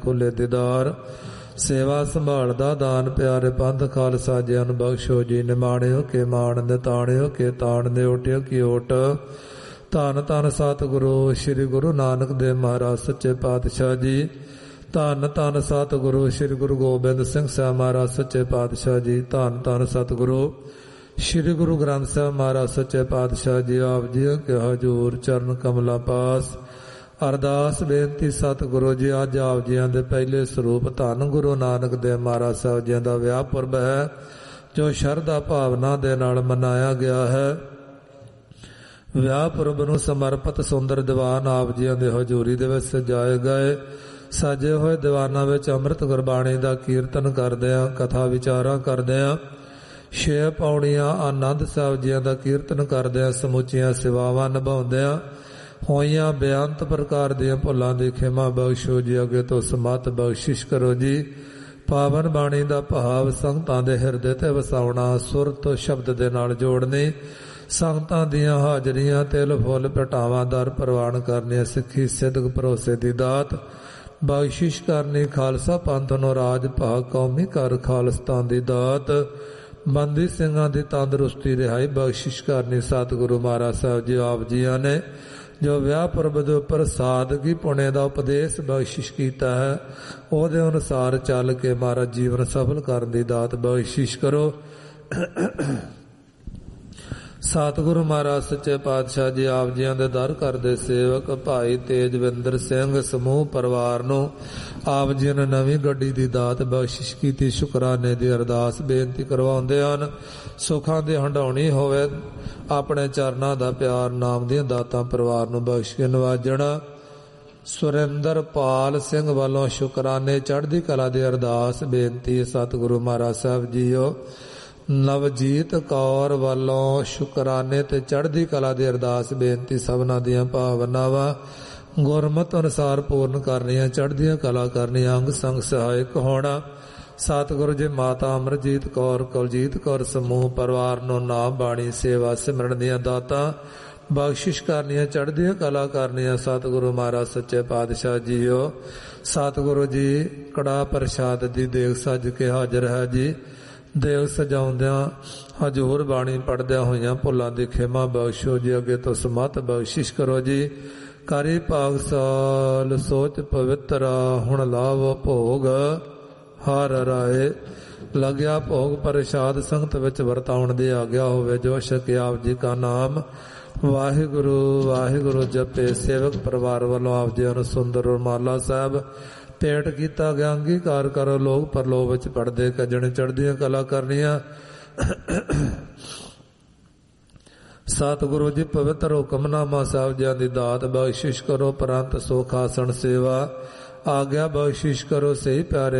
ਖੁੱਲੇ ਦੀਦਾਰ ਸੇਵਾ ਸੰਭਾਲਦਾ ਦਾਨ ਪਿਆਰੇ ਪੰਥ ਖਾਲਸਾ ਜੀਆਂ ਨੂੰ ਬਖਸ਼ੋ ਜੀ। ਨਿਮਾਣਿਓ ਕੇ ਮਾਣ ਨਿਤਾਣਿਓ ਕੇ ਤਾਣ ਨਿਓਟਿਓ ਕੀ ਓਟ। ਧੰਨ ਧੰਨ ਸਤਿਗੁਰੂ ਸ੍ਰੀ ਗੁਰੂ ਨਾਨਕ ਦੇਵ ਮਹਾਰਾਜ ਸੱਚੇ ਪਾਤਸ਼ਾਹ ਜੀ। ਧੰਨ ਧੰਨ ਸਤਿਗੁਰੂ ਸ੍ਰੀ ਗੁਰੂ ਗੋਬਿੰਦ ਸਿੰਘ ਸਾਹਿਬ ਮਹਾਰਾਜ ਸੱਚੇ ਪਾਤਸ਼ਾਹ ਜੀ। ਧੰਨ ਧੰਨ ਸਤਿਗੁਰੂ ਸ੍ਰੀ ਗੁਰੂ ਗ੍ਰੰਥ ਸਾਹਿਬ ਮਹਾਰਾਜ ਸੱਚੇ ਪਾਤਸ਼ਾਹ ਜੀ। ਆਪ ਜੀ ਕੇ ਹਜ਼ੂਰ ਚਰਨ ਕਮਲਾਂ ਪਾਸ ਅਰਦਾਸ ਬੇਨਤੀ ਸਤਿਗੁਰੂ ਜੀ। ਅੱਜ ਆਪ ਜੀਆਂ ਦੇ ਪਹਿਲੇ ਸਰੂਪ ਧੰਨ ਗੁਰੂ ਨਾਨਕ ਦੇਵ ਮਹਾਰਾਜ ਸਾਹਿਬ ਜੀਆਂ ਦਾ ਵਿਆਹ ਪੁਰਬ ਹੈ, ਜੋ ਸ਼ਰਧਾ ਭਾਵਨਾ ਦੇ ਨਾਲ ਮਨਾਇਆ ਗਿਆ ਹੈ। ਵਿਆਹ ਪੁਰਬ ਨੂੰ ਸਮਰਪਿਤ ਸੁੰਦਰ ਦੀਵਾਨ ਆਪ ਜੀਆਂ ਦੇ ਹਜ਼ੂਰੀ ਦੇ ਵਿੱਚ ਸਜਾਏ ਗਏ। ਸਜੇ ਹੋਏ ਦੀਵਾਨਾਂ ਵਿੱਚ ਅੰਮ੍ਰਿਤ ਗੁਰਬਾਣੀ ਦਾ ਕੀਰਤਨ ਕਰਦਿਆਂ, ਕਥਾ ਵਿਚਾਰਾਂ ਕਰਦਿਆਂ, 6 ਪੌੜੀਆਂ ਆਨੰਦ ਸਾਹਿਬ ਜੀਆਂ ਦਾ ਕੀਰਤਨ ਕਰਦਿਆਂ, ਸਮੁੱਚੀਆਂ ਸੇਵਾਵਾਂ ਨਿਭਾਉਂਦਿਆਂ ਹੋਈਆਂ ਬੇਅੰਤ ਪ੍ਰਕਾਰ ਦੀਆਂ ਭੁੱਲਾਂ ਦੀ ਖਿਮਾ ਬਖਸ਼ੋ ਜੀ। ਅੱਗੇ ਤੋਂ ਸਮਤ ਬਖਸ਼ਿਸ਼ ਕਰੋ ਜੀ। ਪਾਵਨ ਬਾਣੀ ਦਾ ਭਾਵ ਸੰਗਤਾਂ ਦੇ ਹਿਰਦੇ ਤੇ ਵਸਾਉਣਾ, ਸੁਰਤ ਸ਼ਬਦ ਦੇ ਨਾਲ ਜੋੜਨੀ, ਸੰਗਤਾਂ ਦੀਆਂ ਹਾਜ਼ਰੀਆਂ ਤਿਲ ਫੁੱਲ ਭਟਾਵਾਂ ਦਰ ਪ੍ਰਵਾਨ ਕਰਨੀਆਂ, ਸਿੱਖੀ ਸਿੱਧਕ ਭਰੋਸੇ ਦੀ ਦਾਤ ਬਖਸ਼ਿਸ਼ ਕਰਨੀ, ਖਾਲਸਾ ਪੰਥ ਨੂੰ ਰਾਜ ਭਾਗ ਕੌਮੀ ਕਰ ਖਾਲਸਤਾਨ ਦੀ ਦਾਤ, ਬੰਦੀ ਸਿੰਘਾਂ ਦੀ ਤੰਦਰੁਸਤੀ ਰਿਹਾਈ ਬਖਸ਼ਿਸ਼ ਕਰਨੀ। ਸਤਿਗੁਰੂ ਮਹਾਰਾਜ ਸਾਹਿਬ ਜੀ ਆਪ ਜੀਆਂ ਨੇ ਜੋ ਵਿਆਹ ਪੁਰਬ ਦੇ ਉੱਪਰ ਸਾਦਗੀ ਪੁਣੇ ਦਾ ਉਪਦੇਸ਼ ਬਖਸ਼ਿਸ਼ ਕੀਤਾ ਹੈ, ਉਹਦੇ ਅਨੁਸਾਰ ਚੱਲ ਕੇ ਮਹਾਰਾਜ ਜੀਵਨ ਸਫਲ ਕਰਨ ਦੀ ਦਾਤ ਬਖਸ਼ਿਸ਼ ਕਰੋ। ਸਤਿਗੁਰੂ ਮਹਾਰਾਜ ਸੱਚੇ ਪਾਤਸ਼ਾਹ ਜੀ ਆਪ ਜੀਆਂ ਦੇ ਦਰ ਘਰ ਦੇ ਸੇਵਕ ਭਾਈ ਤੇਜਵਿੰਦਰ ਸਿੰਘ ਸਮੂਹ ਪਰਿਵਾਰ ਨੂੰ ਆਪ ਜੀ ਨੇ ਨਵੀਂ ਗੱਡੀ ਦੀ ਦਾਤ ਬਖਸ਼ਿਸ਼ ਕੀਤੀ। ਸ਼ੁਕਰਾਨੇ ਦੀ ਅਰਦਾਸ ਬੇਨਤੀ ਕਰਵਾਉਂਦੇ ਹਨ, ਸੁੱਖਾਂ ਦੀ ਹੰਡਾਉਣੀ ਹੋਵੇ। ਆਪਣੇ ਚਰਨਾਂ ਦਾ ਪਿਆਰ ਨਾਮ ਦੀਆਂ ਦਾਤਾਂ ਪਰਿਵਾਰ ਨੂੰ ਬਖਸ਼ ਕੇ ਨਵਾਜਣਾ। ਸੁਰਿੰਦਰਪਾਲ ਸਿੰਘ ਵੱਲੋਂ ਸ਼ੁਕਰਾਨੇ ਚੜ੍ਹਦੀ ਕਲਾ ਦੀ ਅਰਦਾਸ ਬੇਨਤੀ। ਸਤਿਗੁਰੂ ਮਹਾਰਾਜ ਸਾਹਿਬ ਜੀਓ। ਨਵਜੀਤ ਕੌਰ ਵੱਲੋਂ ਸ਼ੁਕਰਾਨੇ ਤੇ ਚੜ੍ਹਦੀ ਕਲਾ ਦੀ ਅਰਦਾਸ ਬੇਨਤੀ। ਸਭਨਾਂ ਦੀਆਂ ਭਾਵਨਾਵਾਂ ਗੁਰਮਤਿ ਅਨੁਸਾਰ ਪੂਰਨ ਕਰਨੀਆਂ, ਚੜ੍ਹਦੀਆਂ ਕਲਾ ਕਰਨੀਆਂ, ਅੰਗ ਸੰਗ ਸਹਾਇਕ ਹੋਣਾ। ਸਤਿਗੁਰੂ ਜੀ ਮਾਤਾ ਅਮਰਜੀਤ ਕੌਰ, ਕੁਲਜੀਤ ਕੌਰ ਸਮੂਹ ਪਰਿਵਾਰ ਨੂੰ ਨਾਮ ਬਾਣੀ ਸੇਵਾ ਸਿਮਰਨ ਦੀਆਂ ਦਾਤਾਂ ਬਖਸ਼ਿਸ਼ ਕਰਨੀਆਂ, ਚੜ੍ਹਦੀਆਂ ਕਲਾ ਕਰਨੀਆਂ। ਸਤਿਗੁਰੂ ਮਹਾਰਾਜ ਸੱਚੇ ਪਾਤਸ਼ਾਹ ਜੀਓ। ਸਤਿਗੁਰੂ ਜੀ ਕੜਾ ਪ੍ਰਸ਼ਾਦ ਦੀ ਦੇਗ ਸੱਜ ਕੇ ਹਾਜ਼ਰ ਹੈ ਜੀ। ਦੇਗ ਸਜਾਉਂਦਿਆਂ ਹਜ਼ੂਰ ਬਾਣੀ ਪੜ੍ਹਦਿਆਂ ਹੋਈਆਂ ਭੁੱਲਾਂ ਦੀ ਖਿਮਾ ਬਖਸ਼ੋ ਜੀ। ਅੱਗੇ ਤੋਂ ਸਮਤ ਬਖਸ਼ਿਸ਼ ਕਰੋ ਜੀ। ਕਰੀ ਭਾਗ ਸਾਲ ਸੋਚ ਪਵਿੱਤਰਾ, ਹੁਣ ਲਾਭ ਭੋਗ ਹਰ ਰਾਏ। ਲੱਗਿਆ ਭੋਗ ਪ੍ਰਸ਼ਾਦ ਸੰਗਤ ਵਿੱਚ ਵਰਤਾਉਣ ਦੀ ਆਗਿਆ ਹੋਵੇ। ਜੋ ਛਕੇ ਆਪ ਜੀ ਕਾ ਨਾਮ ਵਾਹਿਗੁਰੂ ਵਾਹਿਗੁਰੂ ਜਪੇ। ਸੇਵਕ ਪਰਿਵਾਰ ਵੱਲੋਂ ਆਪ ਜੀ ਨੂੰ ਸੁੰਦਰ ਰੁਮਾਲਾ ਸਾਹਿਬ ਭੇਟ ਕੀਤਾ ਗਿਆ। ਅੰਗੀਕਾਰ ਕਰੋ। ਲੋਕ ਪਰਲੋਕ ਵਿੱਚ ਪੜਦੇ ਕੱਜਣੇ, ਚੜ੍ਹਦੀਆਂ ਕਲਾ ਕਰਨੀਆਂ। ਸਤਿਗੁਰੂ ਜੀ ਪਵਿੱਤਰ ਹੁਕਮਨਾਮਾ ਸਾਹਿਬ ਜੀ ਦੀ ਦਾਤ ਬਖਸ਼ਿਸ਼ ਕਰੋ। ਪ੍ਰੰਤ ਸੁਖ ਆਸਣ ਸੇਵਾ ਆਗਿਆ ਬਖਸ਼ਿਸ਼ ਕਰੋ। ਸਹੀ ਪਿਆਰੇ